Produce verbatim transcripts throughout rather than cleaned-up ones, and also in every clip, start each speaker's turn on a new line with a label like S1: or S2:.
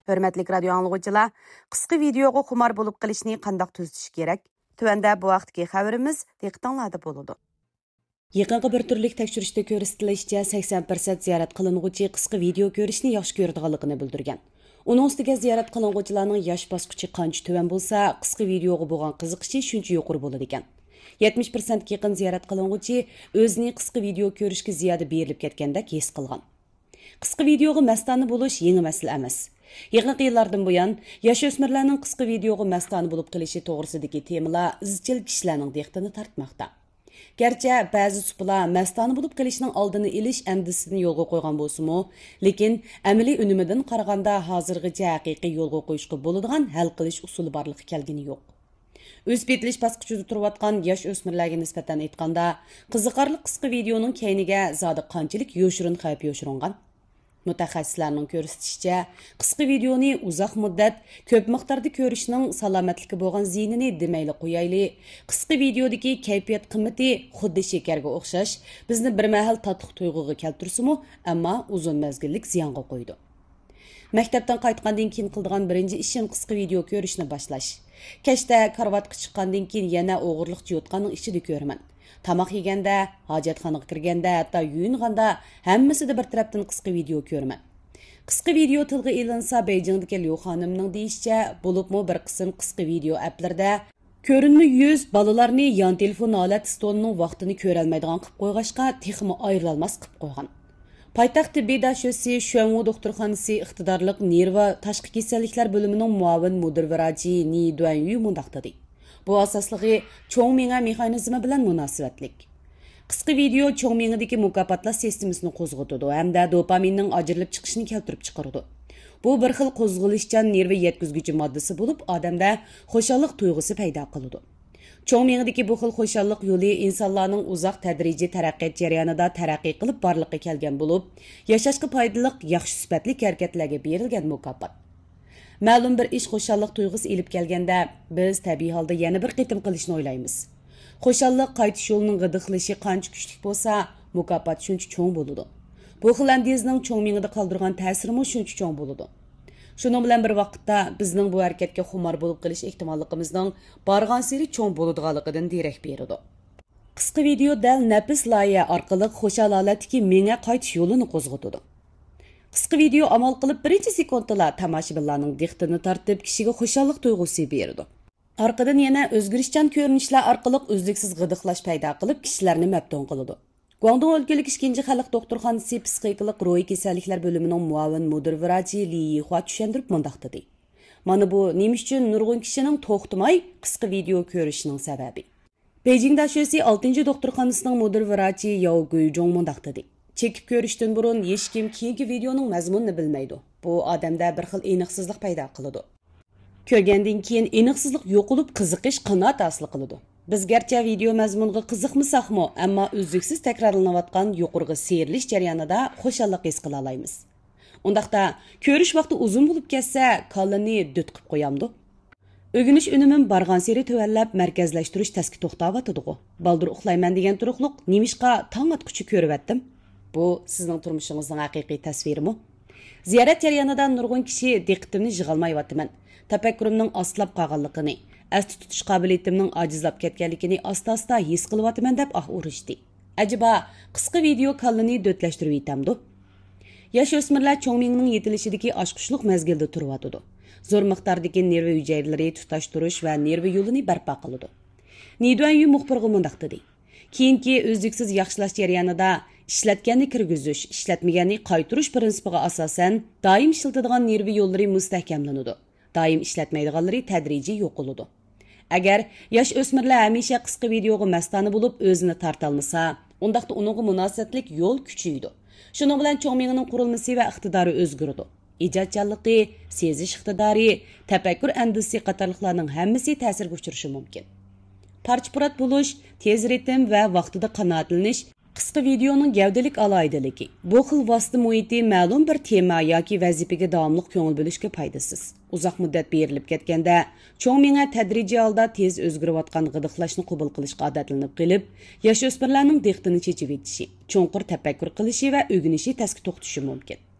S1: Hörmetlik radio anlıqçılar, qısqa videoga xumar bolup qilishni qandaq tuzitish kerak? Tövəndə bu vaqtki xəbərimiz diqqətinizdə boludu.
S2: Yaqinqi bir turlik tekshirishda ko'rsatilishicha sakson persent ziyorat qilinuvchi qisqa video ko'rishni yaxshi ko'radiganligini bildirgan. Uning ustiga ziyorat qilinuvchilarning yosh bosqichi qancha tuvan bo'lsa, qisqa videoga bo'lgan qiziqishi shuncha yuqori bo'ladi ekan. yetmish persent yaqin ziyorat qilinuvchi o'zini qisqa video ko'rishga ziyoda berilib ketgandek his qilgan. Qisqa videoga mastona bo'lish yangi masala emas. Yaqinqi yillardan buyon yosh o'smirlarning qisqa videoga mastona bo'lib qilishi to'g'risidagi temalar izchil kishilarning diqqatini tortmoqda. Gerçi ba'zi supalar mastona bo'lib qilishning oldini olish andisini yo'lga qo'ygan bo'lsa-mu, lekin amaliy unumidan qaraganda hozirgacha haqiqiy yo'lga qo'yishga bo'ladigan hal qilish usuli borligi kelgani yo'q. O'sib yetilish bosqichida turayotgan yosh o'smirlarga nisbatan aytganda, qiziqarli qisqa videoning keyniga zodi qanchalik yo'shirin xavf yo'shiringan. Mutaxassislarning ko'rsatishicha, qisqa videoni uzoq muddat ko'p miqdorda ko'rishning salomatlikka bo'lgan ziyinini demayli qo'yayli. Qisqa videodagi kayfiyat qimmati xuddi shakarga o'xshash, bizni bir mahal tatliq tuyg'uga keltirsa-mu, ammo uzun mezgillik ziyonga qo'ydi. Maktabdan qaytgandan keyin qildigan birinchi ishim qisqa video ko'rishni boshlash. Kechda karvatga chiqqandan keyin yana o'g'irliqchi yotganning ichida ko'raman. Tamaq yeganda, hojatxonaga kirganda, hatto yuyinganda hammasida bir tarafdan qisqa video ko'raman. Qisqa video tilga ilinsa Beijingdagi Liu xonimning deyishicha, bo'libmi bir qism qisqa video applarda ko'rinma yuz bolalarni yon telefon holat stolining vaqtini ko'ra olmaydigan qilib qo'yg'ashqa texmi ayrilolmas qilib qo'ygan. Poytaxt tibbiy dashosi Shuanwu doktorxonasi iqtidorliq nerva tashqi kasalliklar bo'limining muavin mudir vrachi Ni Duanyu mundaq dedi. Bu asosligi cho'ng miya mexanizmi bilan munosabatlik. Qisqa video cho'ng miyadagi mukofotlash sistemasini qo'zg'atadi hamda dopaminning ajrilib chiqishini keltirib chiqaradi. Bu bir xil qo'zg'alishchan nerva yetkazuvchi moddasi bo'lib, odamda xushallik tuyg'usi paydo qiladi. Cho'ng miyadagi bu xil xushallik yo'li insonlarning uzoq tadrijiy taraqqiyot jarayonida taraqqiy qilib borliqqa kelgan bo'lib, yashashga foydali yaxshi sifatli harakatlarga berilgan mukofot. Ma'lum bir ish xushallik tuyg'usi elib kelganda, biz tabiiy holda yana bir qitim qilishni o'ylaymiz. Xushallik qaytish yo'lining g'idiqlishi qancha kuchli bo'lsa, mukofot shuncha cho'ng bo'ladi. Bu xil andizning cho'ng miyada qoldirgan ta'siri shuncha cho'ng bo'ladi. Shuning bilan bir vaqtda bizning bu harakatga xumor bo'lib qilish ehtimolligimizning borgan sari cho'ng bo'ladiganligidan derak beradi. Qisqa video dal nafs loyiha orqali xushal holatdagi menga qaytish yo'lini qo'zg'atadi. Qisqa video amal qilib birinchi sekundlar tomoshabinlarning diqqatini tortib, kishiga xushallik tuyg'usi beradi. Orqadan yana o'zgarishchan ko'rinishlar orqali uzluksiz g'idiqlash paydo qilib, kishilarni maftun qiladi. Guangdong o'lkalik ikkinchi xalq doktorxonasi psixikalik ro'y kasalliklar bo'limining muavin mudir vrachi Li Yihua tushuntirib mundaq dedi. Mana bu nima uchun nurg'un kishining to'xtamay qisqa video ko'rishining sababi. Beijing dashosi oltinchi doktorxonasining mudir vrachi Yao Guizhong mundaq dedi. Çekip ko'rishdan burun hech kim keyingi videoning mazmunini bilmaydi. Bu odamda bir xil aniqsizlik paydo qiladi. Ko'rgandan keyin aniqsizlik yo'qolib, qiziqish qanoat hosil qiladi. Biz garchi video mazmuniga qiziqmasaqmi, ammo uzluksiz takrorlanayotgan yuqorgi seyrilish jarayonida xushallik his qila olamiz. Undaqda ko'rish vaqti uzun bo'lib ketsa, kallani dut qilib qo'yamdi. O'g'inish unumim bargan seri tuvallab markazlashtirish taski to'xtayotdi-ku. Baldur uxlayman degan turuqliq nimishqa tong atquchi ko'rib Bu sizning turmushingizning haqiqiy tasvirimi? Ziyorat jarayonida nurg'un kishi diqqatimni yig'olmayapman. Tafakkurimning oslab qolganligini, asti tutish qobiliyatimning ojizlab ketganligini asta-asta his qilyapman deb ah urishdi. Ajiba qisqa video kallini do'tlashtirib yetamdi. Yosh o'smirlar cho'ng miyaning yetilishidagi oshqushliq mezgilda turyotdi. Zo'r miqdordagi nerv hujayralari tutashtirish va nerv yo'lini barpo qiladi. Niduanyu muxbirga mundaq dedi. Keyingi o'zliksiz yaxshilash jarayonida ishlatganni kirgizish, ishlatmaganni qaytarish prinsipiga asosan doim ishlatadigan nerv yo'llari mustahkamlanadi. Doim ishlatmaydiganlari tadrijiy yo'qoladi. Agar yosh o'smirlar hamisha qisqa videoga mastona bo'lib o'zini tortolmasa, undaqda uningga munosabatlik yo'l kuchaydi. Shuning bilan cho'ng miyaning qurilmasi va iqtidori o'zgaradi. Ijodchanligi, sezish iqtidori, tafakkur andisi qatorliqlarning hammasi ta'sirga uchrashi mumkin. Parcha-purat bo'lish, tez ritm va vaqtida qanoatlanish qisqa videoning gavdalik alohidaligi. Bu xil vosita muhiti ma'lum bir tema yoki vazifaga davomli ko'ngil bo'lishga foydasiz. Uzoq muddat berilib ketganda, cho'ng miya tadrijiy holda tez o'zgarayotgan g'idiqlashni qabul qilishga odatlanib qilib, yosh o'smirlarning diqqatini chechib yetishi, cho'nqur tafakkur qilishi va o'rganishi taski to'xtashi mumkin.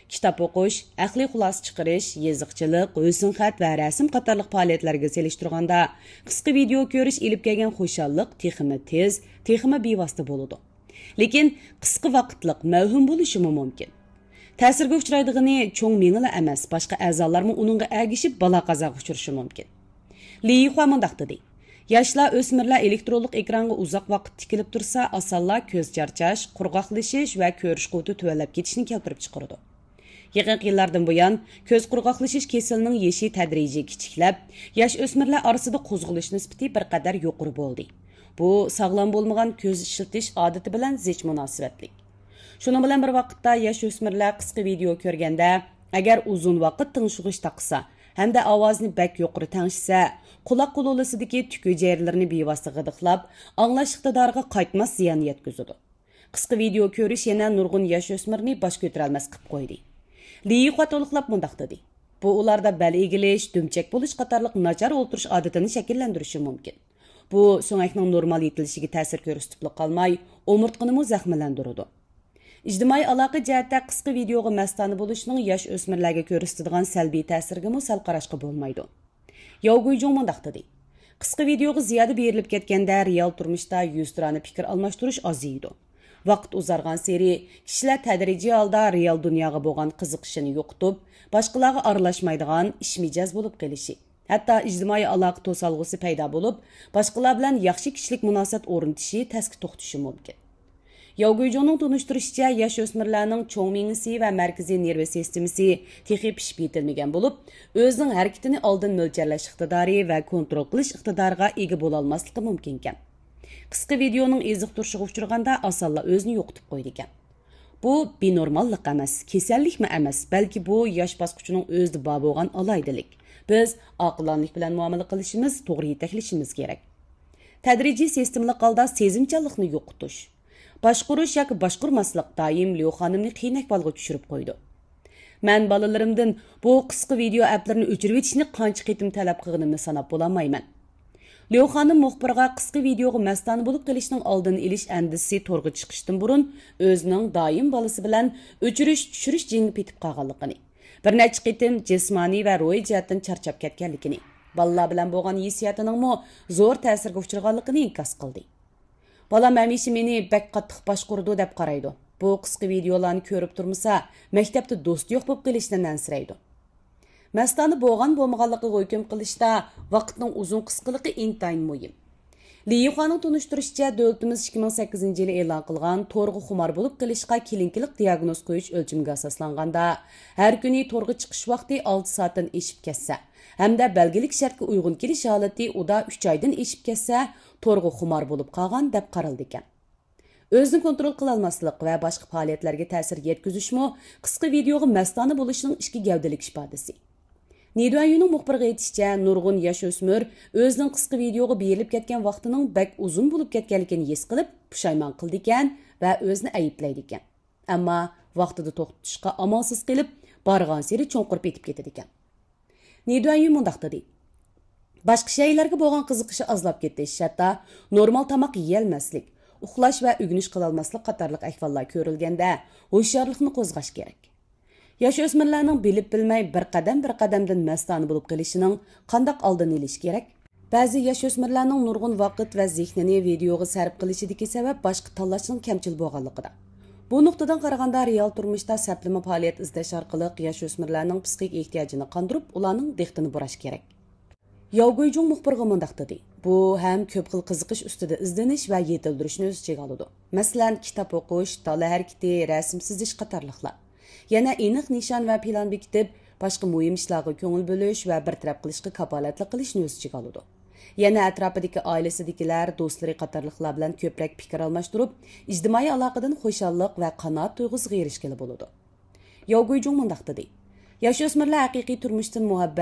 S2: kitob o'qish, aqliy xulosa chiqarish, yeziqchilik, husn xat va rasm qatorliq faoliyatlarga selishtirganda qisqa video ko'rish ilib kelgan xushalliq texmi tez, texmi bevosita bo'ladi. Lekin qisqa vaqtliq mavhum bo'lishi mumkin. Ta'sirga uchraydigani cho'ng mingila emas, boshqa a'zolarmi uningga agishib balo qazoga uchrashi mumkin. Li Yixua mundaq dedi: Yoshlar, o'smirlar elektronlik ekranga uzoq vaqt tikilib tursa, osonla ko'z charchash, qurg'oqlashish va ko'rish quvvati tuvanlab ketishni keltirib chiqaradi. Yaqin yillardan buyon ko'z qurg'oqlashish kasalining yeshi tadrijiy kichiklab, yosh o'smirlar orasida qo'zg'alish nisbati bir qadar yuqori bo'ldi. Bu sog'lom bo'lmagan ko'z ishlatish odati bilan zich munosabatlik. Shuning bilan bir vaqtda yosh o'smirlar qisqa video ko'rganda, agar uzun vaqt tinchig'ish taqsa hamda ovozni bak yuqori tangshisa, quloq qululasidagi tuk hujayralarni bevosita g'idiqlab, anglash iqtidoriga qaytmas ziyon yetkazadi. Qisqa video ko'rish yana nurg'un yosh o'smirni bosh ko'tarolmas qilib qo'ydi. Li Yixua to'liqlab mundaq dedi: Bu ularda bal egilish, dumchak bo'lish qatorliq nachar o'ltirish odatini shakllantirishi mumkin. Bu so'ngakning normal yetilishiga ta'sir ko'rsatib qolmay, umurtqani zaxmlantiradi. İjtimoiy aloqa jihatda qisqa videoga mastona bo'lishning yosh o'smirlarga ko'rsatadigan salbiy ta'siriga sal qarashga bo'lmaydi. Yao Guizhong mundaq dedi: Qisqa videoga ziyoda berilib ketganda real turmushda yuz turani fikr almashtirish ozaydi. Vaqt uzargan seri kishilar tadrijiy holda real dunyoga bo'lgan qiziqishini yo'qotib, boshqalarga aralashmaydigan ishmijoz bo'lib qolishi, hatto ijtimoiy aloqa to'solg'usi paydo bo'lib, boshqalar bilan yaxshi kishilik munosabat o'rnatishi tasga to'xtishi mumkin. Yao Guizhongning tunishtirishicha, yosh o'smirlarning cho'ng miyasi va markaziy nerv sistemasi texi pishib yetilmagan bo'lib, o'zining harakatini oldin mo'ljallash iqtidori va kontrol qilish iqtidoriga ega bo'la olmasligi mumkin ekan. Qisqa videoning eziq turishiga uchraganda osonla o'zini yo'qotib qo'ydi ekan. Bu benormallik emas, kasallikmi emas, balki bu yosh bosqichining o'zida bor bo'lgan alaydilik. Biz aqlonlik bilan muomala qilishimiz, to'g'ri yetaklashimiz kerak. Tadrijiy sistemli holda sezimchanlikni yo'qotish, boshqurish yoki boshqurmaslik doim Liu xonimni qiyin ahvolga tushirib qo'ydi. Men bolalarimdan bu qisqa video applarni o'chirib etishni qancha qitim talab qilganimni sanab bo'lolmayman. Liu xonim muxbirga qisqa videoga mastona bo'lib qolishning oldini olish andisi to'rga chiqishdan burun o'zining doim bolasi bilan o'chirish tushirish jingi petib qolganligini, bir necha qitim jismoniy va ruhiy jihatdan charchab ketganligini, bolalar bilan bo'lgan hissiyatining mo zo'r ta'sirga uchraganligini inkos qildi. Bolam hamisha meni bak qattiq boshqurdi deb qaraydi. Bu qisqa videolarni ko'rib turmasa, maktabda do'st yo'q bo'lib qolishdan ansiraydi. Mastona bo'lgan bo'lmaganligiga hukm qilishda vaqtning uzun qisqaligi intayin muhim. Li Yixuaning tunishtirishicha, davlatimiz ikki ming sakkizinchi yili e'lon qilgan to'rga xumor bo'lib qilishga kelinkilik diagnoz qo'yish o'lchimiga asoslanganda, har kuni to'rga chiqish vaqti olti soatdan eshib ketsa, hamda belgilik shartga uyg'un kelish holati uda uch oydan eshib ketsa, to'rga xumor bo'lib qolgan deb qaraldi ekan. O'zini kontrol qila olmaslik va boshqa faoliyatlarga ta'sir yetkazishmi qisqa videoga mastona bo'lishning ikki gavdalik ifodasi. Niduanyuning muxbirga aytishicha, nurg'un yosh o'smir o'zining qisqa videoga berilib ketgan vaqtining bak uzun bo'lib ketganligini his qilib, pushaymon qildi ekan va o'zini ayiblaydi ekan. Ammo vaqtida to'xtatishga amalsiz qilib, borgan sari cho'nqirib etib ketadi ekan. Niduanyu mundaq dedi: Boshqa shaylarga bo'lgan qiziqishi azlab ketish, hatto normal tomoq yeyolmaslik, uxlash va ugunish qila olmaslik qatorliq ahvollar ko'rilganda hushyorlikni qo'zg'ash kerak. Yosh o'smirlarning bilib bilmay bir qadam bir qadamdan mastona bo'lib qolishining qanday oldini olish kerak? Ba'zi yosh o'smirlarning nurg'un vaqt va zehnini videoga sarf qilishidagi sabab boshqa tanlashning kamchil bo'lganligida. Bu nuqtadan qaraganda real turmushda sarflama faoliyat izlash orqali yosh o'smirlarning psixik ehtiyojini qondirib, ularning diqqatini burash kerak. Yao Guizhong muxbirga mundaq dedi: Bu ham ko'p xil qiziqish ustida izlanish va yetildirishni o'z ichiga oladi. Masalan, kitob o'qish, tala harakati, rasm chizish qatorliqlar. Yana aniq nishon va plan bekitib, boshqa muhim ishlarga ko'ngil bo'lish va bir taraf qilishga kafolatli qilishni o'z ichiga oladi. Yana atrofidagi oilasidagilar, do'stlari qatorliqlar bilan ko'proq fikr almashtirib, ijtimoiy aloqadan xushallik va qanoat tuyg'usiga erishgani bo'ladi. Yao Guizhong mundaq dedi: Yosh o'smirlar haqiqiy turmushdan muhabbat